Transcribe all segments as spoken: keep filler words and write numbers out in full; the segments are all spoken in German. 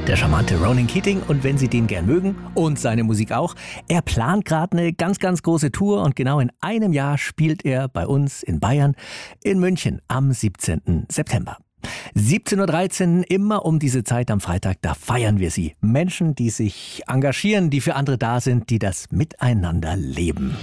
Der charmante Ronan Keating, und wenn Sie den gern mögen und seine Musik auch, er plant gerade eine ganz, ganz große Tour und genau in einem Jahr spielt er bei uns in Bayern in München am siebzehnten September. siebzehn Uhr dreizehn, immer um diese Zeit am Freitag, da feiern wir Sie. Menschen, die sich engagieren, die für andere da sind, die das Miteinander leben.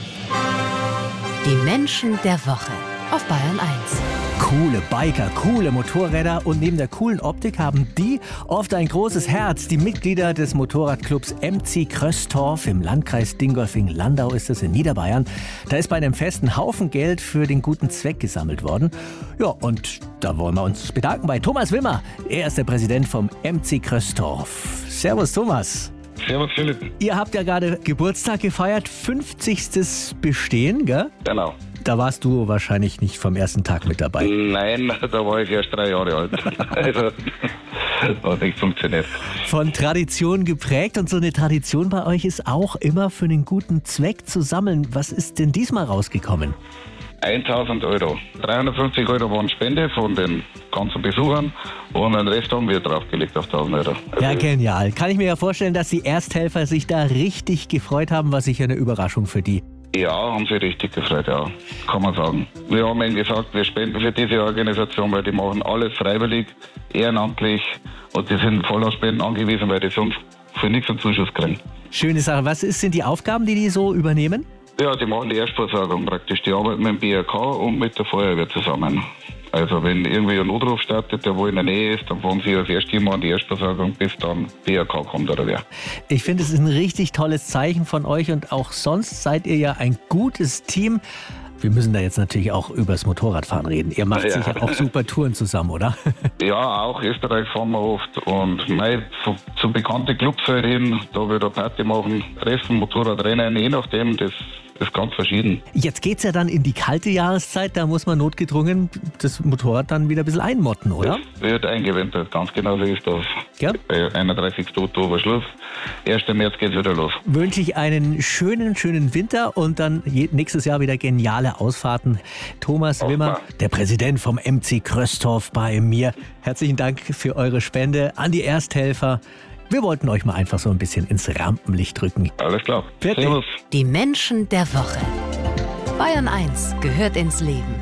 Die Menschen der Woche auf Bayern eins. Coole Biker, coole Motorräder und neben der coolen Optik haben die oft ein großes Herz. Die Mitglieder des Motorradclubs M C Kröstorf im Landkreis Dingolfing-Landau ist es in Niederbayern. Da ist bei einem Fest ein Haufen Geld für den guten Zweck gesammelt worden. Ja, und da wollen wir uns bedanken bei Thomas Wimmer. Er ist der Präsident vom M C Kröstorf. Servus Thomas. Servus Philipp. Ihr habt ja gerade Geburtstag gefeiert, fünfzigstes Bestehen, gell? Genau. Da warst du wahrscheinlich nicht vom ersten Tag mit dabei. Nein, da war ich erst drei Jahre alt. Also, das hat nicht funktioniert. Von Tradition geprägt, und so eine Tradition bei euch ist auch immer für einen guten Zweck zu sammeln. Was ist denn diesmal rausgekommen? tausend Euro. dreihundertfünfzig Euro waren Spende von den ganzen Besuchern und den Rest haben wir draufgelegt auf tausend Euro. Also ja, genial. Kann ich mir ja vorstellen, dass die Ersthelfer sich da richtig gefreut haben. War sicher eine Überraschung für die. Ja, haben sie richtig gefreut, ja, kann man sagen. Wir haben ihnen gesagt, wir spenden für diese Organisation, weil die machen alles freiwillig, ehrenamtlich und die sind voll auf Spenden angewiesen, weil die sonst für nichts einen Zuschuss kriegen. Schöne Sache. Was ist, sind die Aufgaben, die die so übernehmen? Ja, die machen die Erstversorgung praktisch. Die arbeiten mit dem B R K und mit der Feuerwehr zusammen. Also wenn irgendwie ein Notruf startet, der wo in der Nähe ist, dann fahren sie als erstes Team an die Erstversorgung, bis dann B R K kommt oder wer. Ich finde, es ist ein richtig tolles Zeichen von euch, und auch sonst seid ihr ja ein gutes Team. Wir müssen da jetzt natürlich auch übers Motorradfahren reden. Ihr macht ja. sicher auch super Touren zusammen, oder? Ja, auch Österreich fahren wir oft und mei, zu, zu bekannten Clubs halt hin, da wieder Party machen, Treffen, Motorradrennen, je nachdem, das ist ganz verschieden. Jetzt geht's ja dann in die kalte Jahreszeit, da muss man notgedrungen das Motorrad dann wieder ein bisschen einmotten, oder? Das wird eingewintert, ganz genau so ist das. Ja. Bei einunddreißigsten Oktober Schluss, ersten März geht's wieder los. Wünsche ich einen schönen, schönen Winter und dann nächstes Jahr wieder geniale Ausfahrten. Thomas Wimmer, der Präsident vom M C Kröstorf, bei mir. Herzlichen Dank für eure Spende an die Ersthelfer. Wir wollten euch mal einfach so ein bisschen ins Rampenlicht drücken. Alles klar. Fertig. Servus. Die Menschen der Woche. Bayern eins gehört ins Leben.